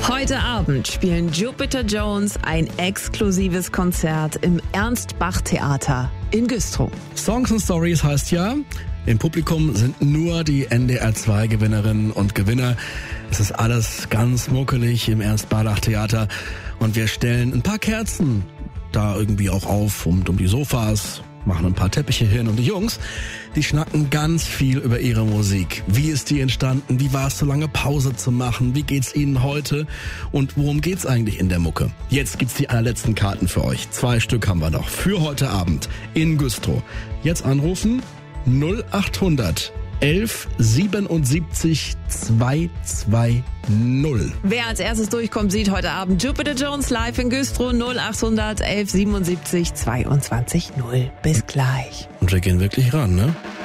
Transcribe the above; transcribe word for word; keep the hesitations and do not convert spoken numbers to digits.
Heute Abend spielen Jupiter Jones ein exklusives Konzert im Ernst-Bach-Theater in Güstrow. Songs and Stories heißt ja, im Publikum sind nur die N D R zwei Gewinnerinnen und Gewinner. Es ist alles ganz muckelig im Ernst-Bach-Theater und wir stellen ein paar Kerzen da irgendwie auch auf um, um die Sofas, machen ein paar Teppiche hin und die Jungs, die schnacken ganz viel über ihre Musik. Wie ist die entstanden? Wie war es, so lange Pause zu machen? Wie geht's ihnen heute? Und worum geht's eigentlich in der Mucke? Jetzt gibt's die allerletzten Karten für euch. Zwei Stück haben wir noch für heute Abend in Güstrow. Jetzt anrufen null achthundert elf siebenundsiebzig zweihundertzweißig. Wer als erstes durchkommt, sieht heute Abend Jupiter Jones live in Güstrow. null achthundert elf siebenundsiebzig zweiundzwanzig null. Bis gleich. Und wir gehen wirklich ran, ne?